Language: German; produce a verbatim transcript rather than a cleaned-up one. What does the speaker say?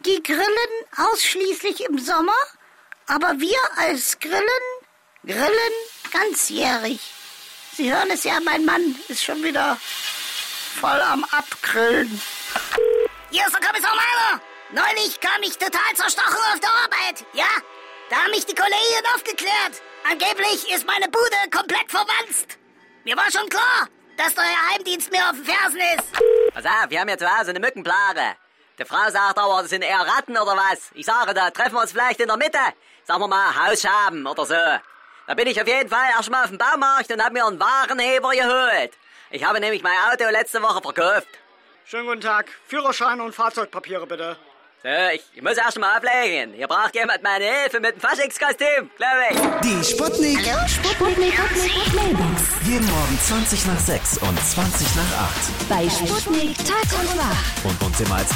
Die grillen ausschließlich im Sommer, aber wir als Grillen grillen ganzjährig. Sie hören es ja, mein Mann ist schon wieder voll am Abgrillen. Hier ist der Kommissar Meiner. Neulich kam ich total zerstochen auf der Arbeit, ja? Da haben mich die Kollegen aufgeklärt. Angeblich ist meine Bude komplett verwanzt. Mir war schon klar, dass der Geheimdienst mir auf den Fersen ist. Pass auf, wir haben ja zu Hause eine Mückenplage. Die Frau sagt aber, das sind eher Ratten oder was? Ich sage, da treffen wir uns vielleicht in der Mitte. Sagen wir mal Hausschaben oder so. Da bin ich auf jeden Fall erst mal auf dem Baumarkt und habe mir einen Warenheber geholt. Ich habe nämlich mein Auto letzte Woche verkauft. Schönen guten Tag. Führerschein und Fahrzeugpapiere bitte. So, ich, ich muss erst mal ablegen. Hier braucht jemand meine Hilfe mit dem Faschingskostüm, glaube ich. Die Sputnik. Hallo, Sputnik. Mailbox. Jeden Morgen zwanzig nach sechs und zwanzig nach acht. Bei Sputnik Tag und Nacht. Und uns immer als